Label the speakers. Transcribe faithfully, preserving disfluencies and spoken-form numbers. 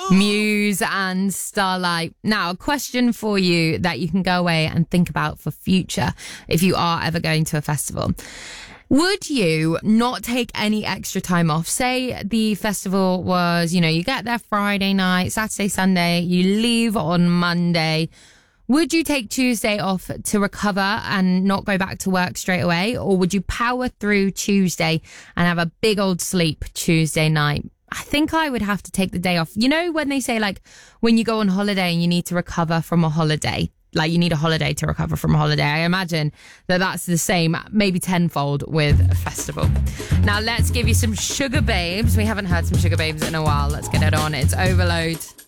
Speaker 1: Muse and Starlight. Now, a question for you that you can go away and think about for future if you are ever going to a festival. Would you not take any extra time off? Say the festival was, you know, you get there Friday night, Saturday, Sunday, you leave on Monday. Would you take Tuesday off to recover and not go back to work straight away? Or would you power through Tuesday and have a big old sleep Tuesday night? I think I would have to take the day off. You know, when they say, like, when you go on holiday and you need to recover from a holiday, like you need a holiday to recover from a holiday. I imagine that that's the same, maybe tenfold with a festival. Now let's give you some Sugar Babes. We haven't heard some Sugar Babes in a while. Let's get it on. It's Overload.